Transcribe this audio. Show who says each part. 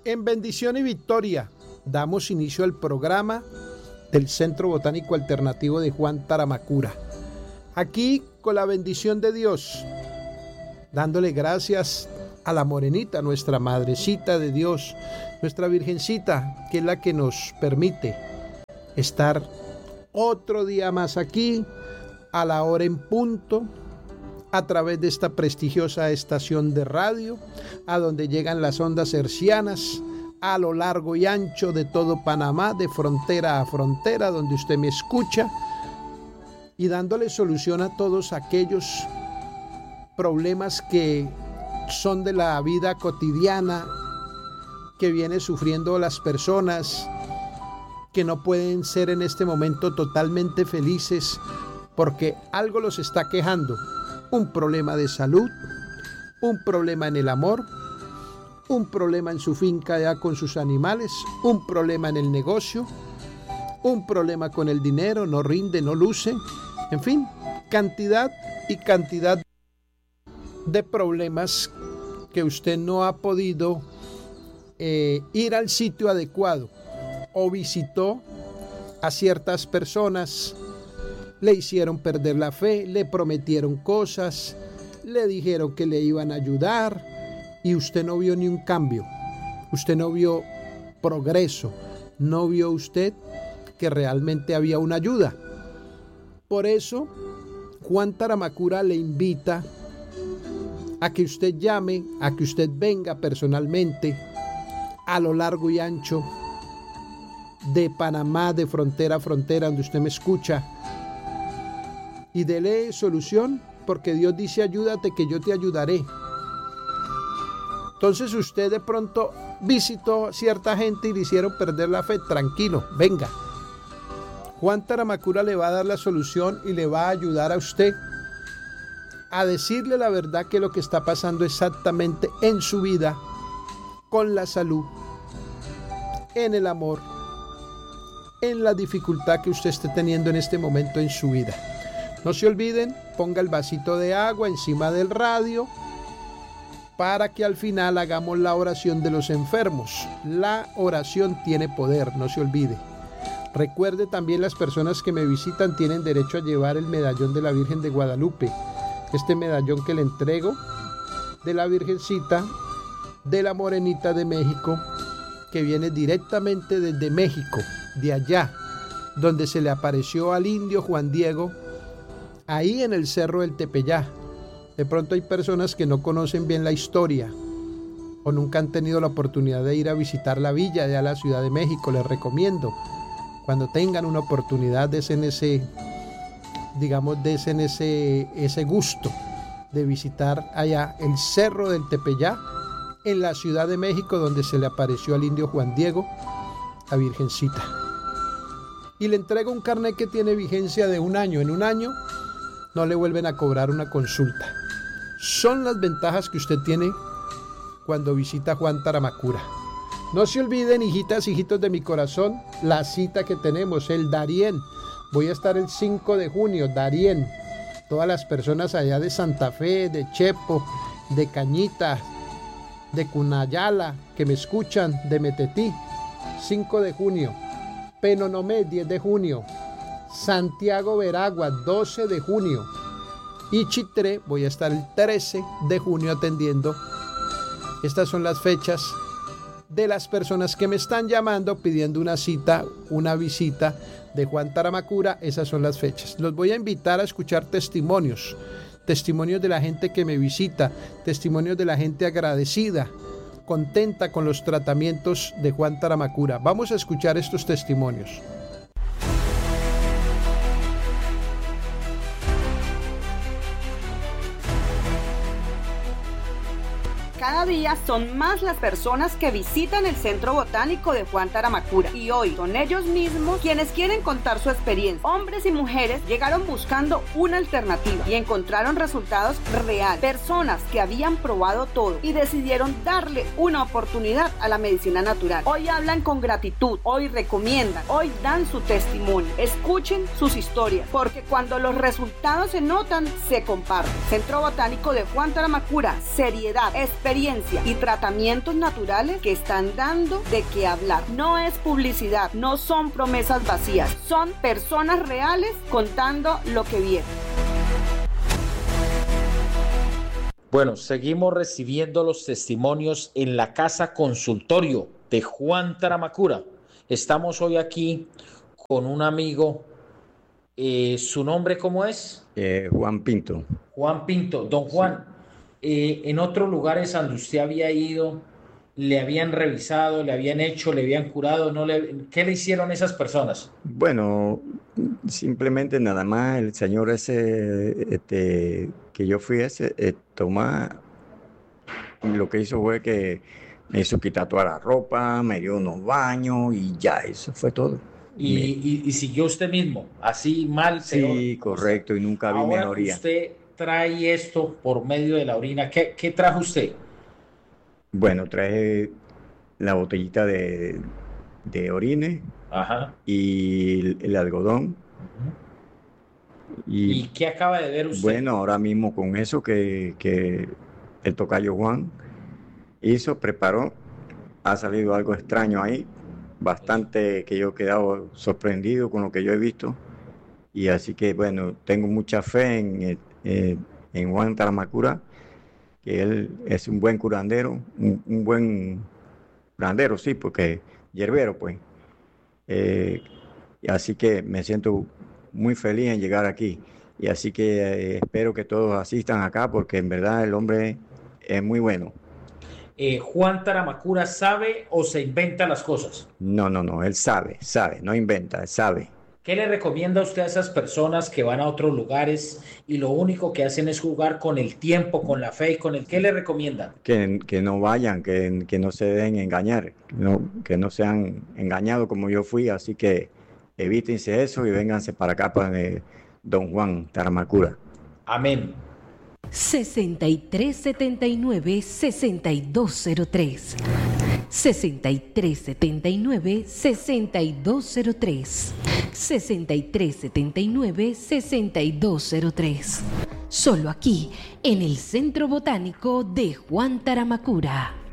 Speaker 1: En bendición y victoria, damos inicio al programa del Centro Botánico Alternativo de Juan Taramacura. Aquí, con la bendición de Dios, dándole gracias a la Morenita, nuestra Madrecita de Dios, nuestra Virgencita, que es la que nos permite estar otro día más aquí, a la hora en punto, a través de esta prestigiosa estación de radio, a donde llegan las ondas hercianas, a lo largo y ancho de todo Panamá, de frontera a frontera, donde usted me escucha, y dándole solución a todos aquellos problemas que son de la vida cotidiana, que viene sufriendo las personas, que no pueden ser en este momento totalmente felices, porque algo los está quejando. Un problema de salud, un problema en el amor, un problema en su finca ya con sus animales, un problema en el negocio, un problema con el dinero, no rinde, no luce, en fin, cantidad y cantidad de problemas que usted no ha podido ir al sitio adecuado, o visitó a ciertas personas, le hicieron perder la fe, le prometieron cosas, le dijeron que le iban a ayudar y usted no vio ni un cambio, usted no vio progreso, no vio usted que realmente había una ayuda. Por eso, Juan Taramacura le invita a que usted llame, a que usted venga personalmente a lo largo y ancho de Panamá, de frontera a frontera, donde usted me escucha, y dele solución, porque Dios dice: ayúdate que yo te ayudaré. Entonces usted de pronto visitó a cierta gente y le hicieron perder la fe, tranquilo, venga. Juan Taramacura le va a dar la solución y le va a ayudar a usted a decirle la verdad, que lo que está pasando exactamente en su vida, con la salud, en el amor, en la dificultad que usted esté teniendo en este momento en su vida. No se olviden, ponga el vasito de agua encima del radio para que al final hagamos la oración de los enfermos. La oración tiene poder, no se olvide. Recuerde también, las personas que me visitan tienen derecho a llevar el medallón de la Virgen de Guadalupe. Este medallón que le entrego de la Virgencita, de la Morenita de México, que viene directamente desde México, de allá, donde se le apareció al indio Juan Diego, ahí en el Cerro del Tepeyá. De pronto hay personas que no conocen bien la historia o nunca han tenido la oportunidad de ir a visitar la villa de la Ciudad de México. Les recomiendo, cuando tengan una oportunidad, desen ese gusto de visitar allá el Cerro del Tepeyá, en la Ciudad de México, donde se le apareció al indio Juan Diego, a Virgencita. Y le entrego un carnet que tiene vigencia de 1 año. En 1 año no le vuelven a cobrar una consulta. Son las ventajas que usted tiene cuando visita Juan Taramacura. No se olviden, hijitas, hijitos de mi corazón, la cita que tenemos, el Darién. Voy a estar el 5 de junio, Darién. Todas las personas allá de Santa Fe, de Chepo, de Cañita, de Cunayala, que me escuchan, de Metetí, 5 de junio. Penonomé, 10 de junio. Santiago Veragua, 12 de junio. Y Chitré, voy a estar el 13 de junio atendiendo. Estas son las fechas de las personas que me están llamando pidiendo una cita, una visita de Juan Taramacura. Esas son las fechas. Los voy a invitar a escuchar testimonios de la gente que me visita, testimonios de la gente agradecida, contenta con los tratamientos de Juan Taramacura. Vamos a escuchar estos testimonios.
Speaker 2: Cada día son más las personas que visitan el Centro Botánico de Juan Taramacura, y hoy son ellos mismos quienes quieren contar su experiencia. Hombres y mujeres llegaron buscando una alternativa y encontraron resultados reales. Personas que habían probado todo y decidieron darle una oportunidad a la medicina natural. Hoy hablan con gratitud, hoy recomiendan, hoy dan su testimonio. Escuchen sus historias, porque cuando los resultados se notan, se comparten. Centro Botánico de Juan Taramacura, seriedad, experiencia ciencia y tratamientos naturales que están dando de qué hablar. No es publicidad, no son promesas vacías, son personas reales contando lo que vieron.
Speaker 3: Bueno, seguimos recibiendo los testimonios en la casa consultorio de Juan Taramacura. Estamos hoy aquí con un amigo. ¿Su nombre cómo es?
Speaker 4: Juan Pinto.
Speaker 3: Juan Pinto. Don Juan, sí. En otros lugares donde usted había ido, ¿le habían revisado, le habían hecho, le habían curado? ¿Qué le hicieron esas personas?
Speaker 4: Bueno, simplemente nada más el señor ese que yo fui Tomás, lo que hizo fue que me hizo quitar toda la ropa, me dio unos baños y ya, eso fue todo.
Speaker 3: ¿Y siguió usted mismo? ¿Así mal? Peor?
Speaker 4: Sí, correcto, y nunca vi mejoría.
Speaker 3: Ahora que usted trae esto por medio de la orina, ¿qué trajo usted?
Speaker 4: Bueno, traje la botellita de orine.
Speaker 3: Ajá.
Speaker 4: Y el algodón.
Speaker 3: Uh-huh. ¿Y qué acaba de ver usted?
Speaker 4: Bueno, ahora mismo con eso que el tocayo Juan preparó, ha salido algo extraño ahí, bastante que yo he quedado sorprendido con lo que yo he visto. Y así que, bueno, tengo mucha fe en Juan Taramacura, que él es un buen curandero, un buen curandero, sí, porque hierbero, pues. Así que me siento muy feliz en llegar aquí. Y así que espero que todos asistan acá, porque en verdad el hombre es muy bueno.
Speaker 3: ¿Juan Taramacura sabe o se inventa las cosas?
Speaker 4: No, él sabe, no inventa, él sabe.
Speaker 3: ¿Qué le recomienda usted a esas personas que van a otros lugares y lo único que hacen es jugar con el tiempo, con la fe y con el... ¿Qué le recomienda?
Speaker 4: Que no vayan, que no se dejen engañar, que no sean engañados como yo fui, así que evítense eso y vénganse para acá, para Don Juan Taramacura.
Speaker 3: Amén.
Speaker 5: 6379-6203 6379-6203 6379-6203. Solo aquí, en el Centro Botánico de Juan Taramacura.